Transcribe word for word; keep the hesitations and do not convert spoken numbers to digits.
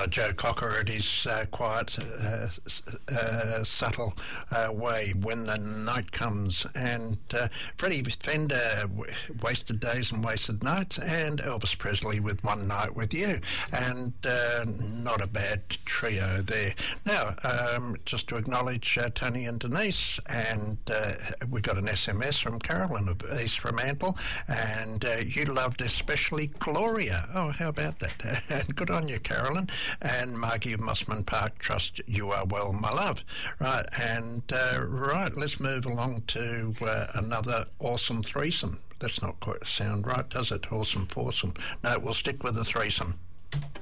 Oh, Joe Cocker at his uh, quiet, uh, uh, subtle uh, way when the night comes. And uh, Freddie Fender, Wasted Days and Wasted Nights, and Elvis Presley with One Night With You. And uh, not a bad trio there. Now, um, just to acknowledge uh, Tony and Denise, and uh, we got an S M S from Carolyn of East Fremantle, and uh, you loved especially Gloria. Oh, how about that? And good on you, Carolyn. And Margie of Mossman Park, trust you are well, my love. Right, and uh, right, let's move along to uh, another awesome threesome. That's not quite sound right, does it? Awesome foursome. No, we'll stick with the threesome.